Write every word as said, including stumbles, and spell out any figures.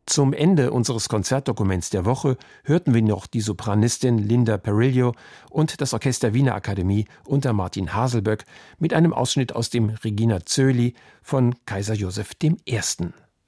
Zum Ende unseres Konzertdokuments der Woche hörten wir noch die Sopranistin Linda Perillo und das Orchester Wiener Akademie unter Martin Haselböck mit einem Ausschnitt aus dem Regina Coeli von Kaiser Joseph der Erste.